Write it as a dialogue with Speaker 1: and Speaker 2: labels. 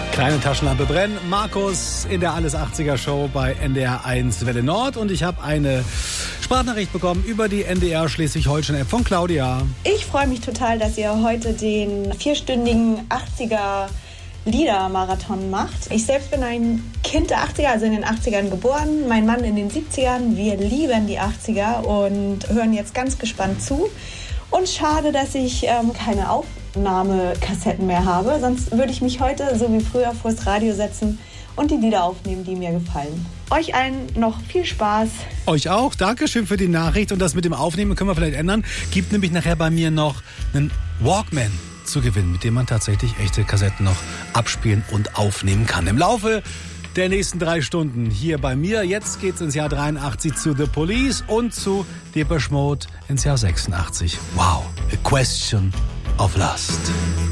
Speaker 1: Kleine Taschenlampe brennen. Markus in der Alles 80er Show bei NDR 1 Welle Nord. Und ich habe eine Sprachnachricht bekommen über die NDR Schleswig-Holstein-App von Claudia.
Speaker 2: Ich freue mich total, dass ihr heute den 4-stündigen 80er Liedermarathon macht. Ich selbst bin ein Kind der 80er, also in den 80ern geboren. Mein Mann in den 70ern. Wir lieben die 80er und hören jetzt ganz gespannt zu. Und schade, dass ich keine Aufnahmekassetten mehr habe. Sonst würde ich mich heute, so wie früher, vors Radio setzen und die Lieder aufnehmen, die mir gefallen. Euch allen noch viel Spaß.
Speaker 1: Euch auch. Dankeschön für die Nachricht. Und das mit dem Aufnehmen können wir vielleicht ändern. Gibt nämlich nachher bei mir noch einen Walkman zu gewinnen, mit dem man tatsächlich echte Kassetten noch abspielen und aufnehmen kann. Im Laufe der nächsten 3 Stunden hier bei mir. Jetzt geht's ins Jahr 83 zu The Police und zu Depeche Mode ins Jahr 86. Wow, A Question of Lust.